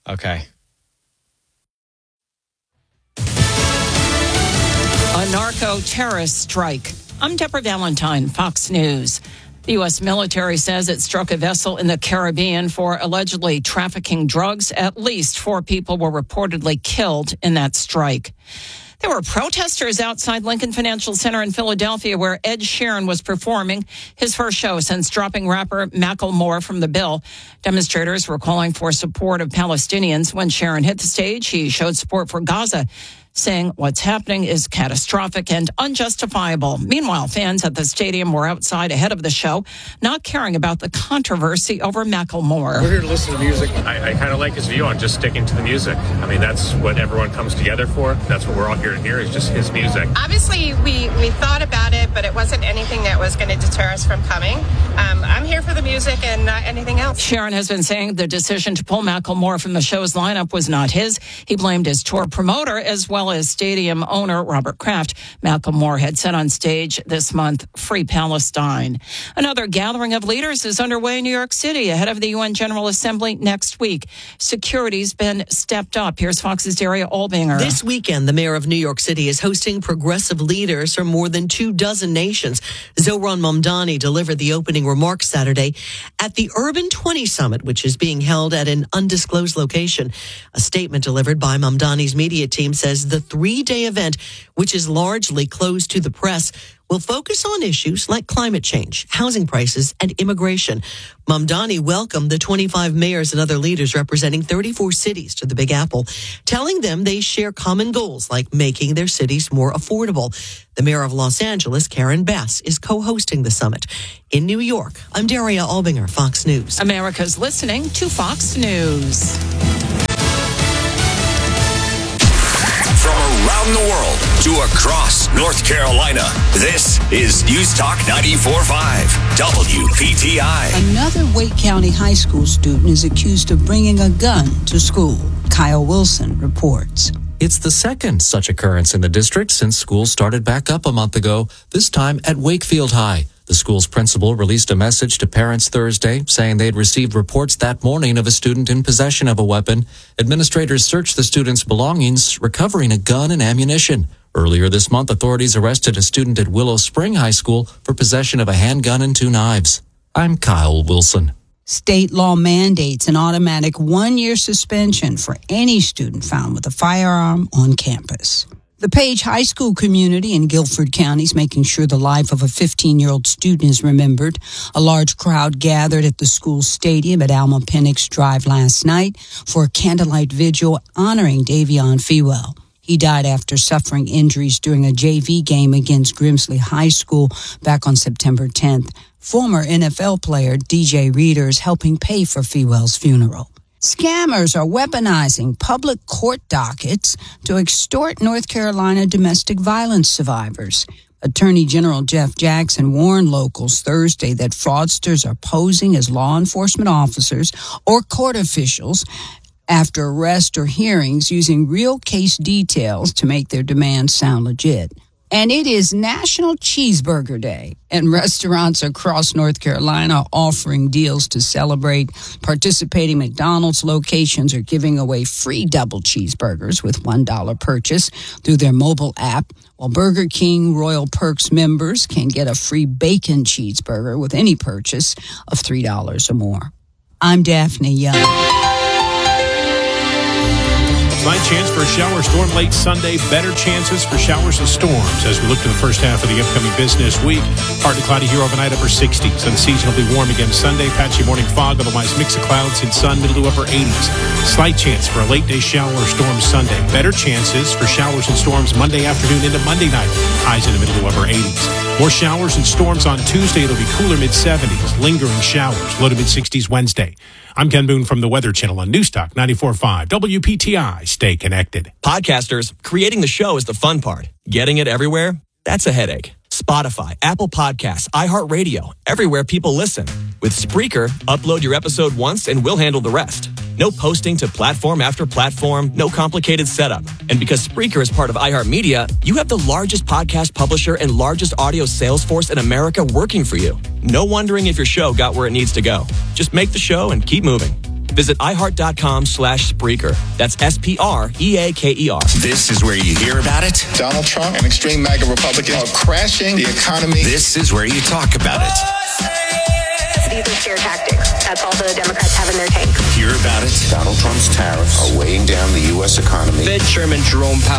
Okay. A narco-terrorist strike. I'm Deborah Valentine, Fox News. The U.S. military says it struck a vessel in the Caribbean for allegedly trafficking drugs. At least 4 people were reportedly killed in that strike. There were protesters outside Lincoln Financial Center in Philadelphia where Ed Sheeran was performing his first show since dropping rapper Macklemore from the bill. Demonstrators were calling for support of Palestinians. When Sheeran hit the stage, he showed support for Gaza, saying what's happening is catastrophic and unjustifiable. Meanwhile, fans at the stadium were outside ahead of the show, not caring about the controversy over Macklemore. We're here to listen to music. I kind of like his view on just sticking to the music. I mean, that's what everyone comes together for. That's what we're all here to hear, is just his music. Obviously, we thought about it, but it wasn't anything that was going to deter us from coming. I'm here for the music and not anything else. Sheeran has been saying the decision to pull Macklemore from the show's lineup was not his. He blamed his tour promoter as well as stadium owner Robert Kraft. Macklemore had said on stage this month, "Free Palestine." Another gathering of leaders is underway in New York City ahead of the UN General Assembly next week. Security's been stepped up. Here's Fox's Daria Olbinger. This weekend, the mayor of New York City is hosting progressive leaders from more than 24 nations. Zohran Mamdani delivered the opening remarks Saturday at the Urban 20 Summit, which is being held at an undisclosed location. A statement delivered by Mamdani's media team says the 3-day event, which is largely closed to the press, will focus on issues like climate change, housing prices, and immigration. Mamdani welcomed the 25 mayors and other leaders representing 34 cities to the Big Apple, telling them they share common goals like making their cities more affordable. The mayor of Los Angeles, Karen Bass, is co-hosting the summit. In New York, I'm Daria Albinger, Fox News. America's listening to Fox News. Around the world to across North Carolina, this is News Talk 94.5 WPTI. Another Wake County High School student is accused of bringing a gun to school. Kyle Wilson reports. It's the second such occurrence in the district since school started back up a month ago, this time at Wakefield High. The school's principal released a message to parents Thursday saying they'd received reports that morning of a student in possession of a weapon. Administrators searched the student's belongings, recovering a gun and ammunition. Earlier this month, authorities arrested a student at Willow Spring High School for possession of a handgun and 2 knives. I'm Kyle Wilson. State law mandates an automatic 1-year suspension for any student found with a firearm on campus. The Page High School community in Guilford County is making sure the life of a 15-year-old student is remembered. A large crowd gathered at the school stadium at Alma Penix Drive last night for a candlelight vigil honoring Davion Fewell. He died after suffering injuries during a JV game against Grimsley High School back on September 10th. Former NFL player DJ Reader is helping pay for Fewell's funeral. Scammers are weaponizing public court dockets to extort North Carolina domestic violence survivors. Attorney General Jeff Jackson warned locals Thursday that fraudsters are posing as law enforcement officers or court officials after arrest or hearings using real case details to make their demands sound legit. And it is National Cheeseburger Day, and restaurants across North Carolina are offering deals to celebrate. Participating McDonald's locations are giving away free double cheeseburgers with $1 purchase through their mobile app, while Burger King Royal Perks members can get a free bacon cheeseburger with any purchase of $3 or more. I'm Daphne Young. Slight chance for a shower storm late Sunday. Better chances for showers and storms as we look to the first half of the upcoming business week. Partly cloudy here overnight, upper 60s. Unseasonably warm again Sunday. Patchy morning fog, otherwise mix of clouds and sun, middle to upper 80s. Slight chance for a late day shower or storm Sunday. Better chances for showers and storms Monday afternoon into Monday night. Highs in the middle to upper 80s. More showers and storms on Tuesday. It'll be cooler mid-70s. Lingering showers. Low to mid-60s Wednesday. I'm Ken Boone from the Weather Channel on Newstalk 94.5 WPTI. Stay connected. Podcasters, creating the show is the fun part. Getting it everywhere? That's a headache. Spotify, Apple Podcasts, iHeartRadio, everywhere people listen. With Spreaker, upload your episode once and we'll handle the rest. No posting to platform after platform, no complicated setup. And because Spreaker is part of iHeartMedia, you have the largest podcast publisher and largest audio sales force in America working for you. No wondering if your show got where it needs to go. Just make the show and keep moving. Visit iHeart.com/Spreaker. That's SPREAKER. This is where you hear about it. Donald Trump and extreme MAGA Republicans are crashing the economy. This is where you talk about it. These are scare tactics. That's all the Democrats have in their tank. Hear about it. Donald Trump's tariffs are weighing down the U.S. economy. Fed Chairman Jerome Powell